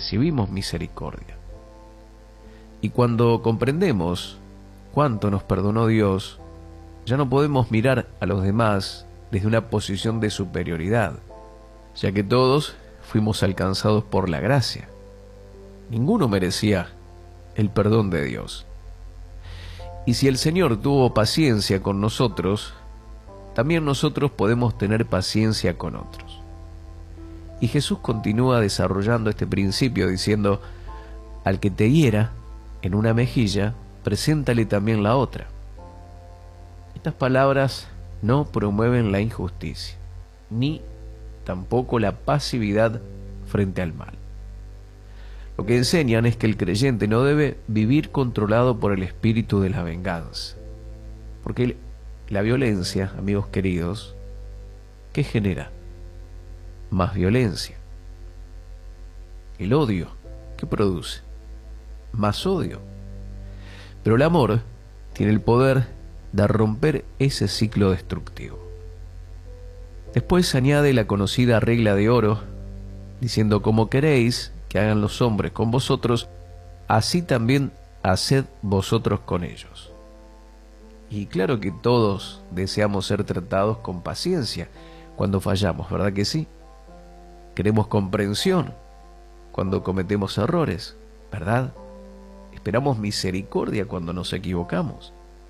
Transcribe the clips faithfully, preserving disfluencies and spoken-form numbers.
recibimos misericordia. Y cuando comprendemos cuánto nos perdonó Dios, ya no podemos mirar a los demás desde una posición de superioridad, ya que todos fuimos alcanzados por la gracia. Ninguno merecía el perdón de Dios. Y si el Señor tuvo paciencia con nosotros, también nosotros podemos tener paciencia con otros. Y Jesús continúa desarrollando este principio diciendo: al que te hiera en una mejilla, preséntale también la otra. Estas palabras no promueven la injusticia, ni tampoco la pasividad frente al mal. Lo que enseñan es que el creyente no debe vivir controlado por el espíritu de la venganza. Porque la violencia, amigos queridos, ¿qué genera? Más violencia. El odio, ¿qué produce? Más odio. Pero el amor tiene el poder de romper ese ciclo destructivo. Después añade la conocida regla de oro, diciendo: como queréis que hagan los hombres con vosotros, así también haced vosotros con ellos. Y claro que todos deseamos ser tratados con paciencia cuando fallamos, ¿verdad que sí? Queremos comprensión cuando cometemos errores, ¿verdad? Esperamos misericordia cuando nos equivocamos.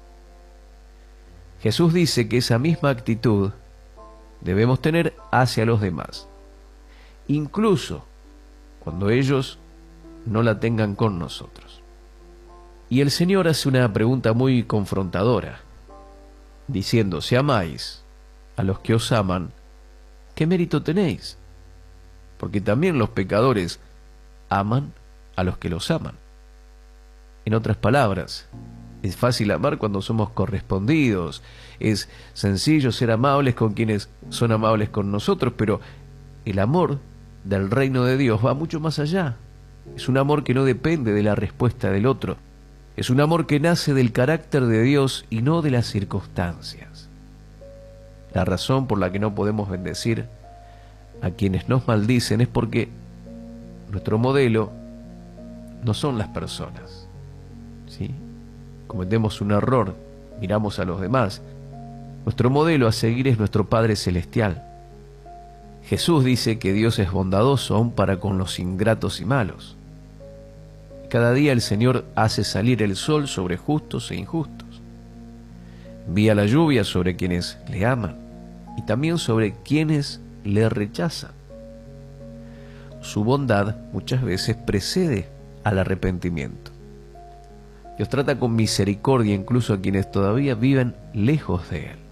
Jesús dice que esa misma actitud debemos tener hacia los demás, incluso cuando ellos no la tengan con nosotros. Y el Señor hace una pregunta muy confrontadora, diciendo: si amáis a los que os aman, ¿qué mérito tenéis? Porque también los pecadores aman a los que los aman. En otras palabras, es fácil amar cuando somos correspondidos, es sencillo ser amables con quienes son amables con nosotros, pero el amor del reino de Dios va mucho más allá. Es un amor que no depende de la respuesta del otro. Es un amor que nace del carácter de Dios y no de las circunstancias. La razón por la que no podemos bendecir a quienes nos maldicen es porque nuestro modelo no son las personas, ¿sí? Cometemos un error, miramos a los demás. Nuestro modelo a seguir es nuestro Padre Celestial. Jesús dice que Dios es bondadoso aún para con los ingratos y malos. Cada día el Señor hace salir el sol sobre justos e injustos. Envía la lluvia sobre quienes le aman y también sobre quienes le rechazan. Su bondad muchas veces precede al arrepentimiento. Dios trata con misericordia incluso a quienes todavía viven lejos de Él.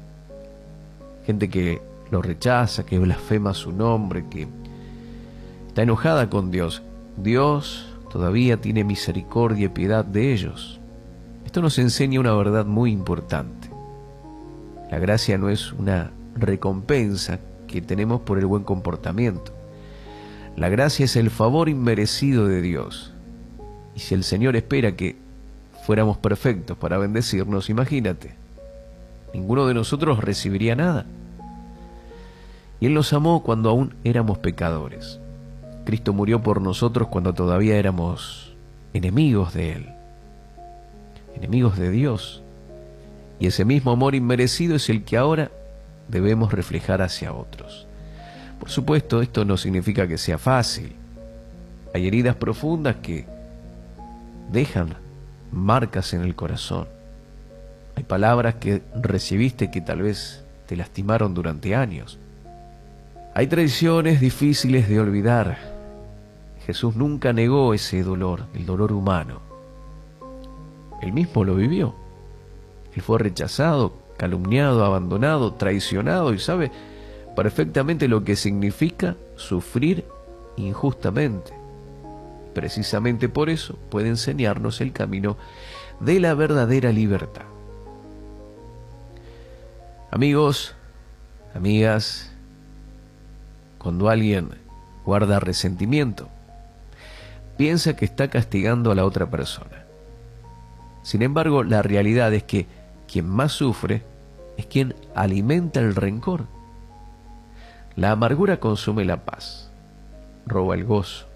Gente que lo rechaza, que blasfema su nombre, que está enojada con Dios. Dios todavía tiene misericordia y piedad de ellos. Esto nos enseña una verdad muy importante. La gracia no es una recompensa que tenemos por el buen comportamiento. La gracia es el favor inmerecido de Dios. Y si el Señor espera que fuéramos perfectos para bendecirnos, imagínate, ninguno de nosotros recibiría nada. Y Él nos amó cuando aún éramos pecadores. Cristo murió por nosotros cuando todavía éramos enemigos de Él, enemigos de Dios. Y ese mismo amor inmerecido es el que ahora debemos reflejar hacia otros. Por supuesto, esto no significa que sea fácil. Hay heridas profundas que dejan marcas en el corazón. Hay palabras que recibiste que tal vez te lastimaron durante años. Hay traiciones difíciles de olvidar. Jesús nunca negó ese dolor, el dolor humano. Él mismo lo vivió. Él fue rechazado, calumniado, abandonado, traicionado y sabe perfectamente lo que significa sufrir injustamente. Precisamente por eso puede enseñarnos el camino de la verdadera libertad. Amigos, amigas, cuando alguien guarda resentimiento, piensa que está castigando a la otra persona. Sin embargo, la realidad es que quien más sufre es quien alimenta el rencor. La amargura consume la paz, roba el gozo,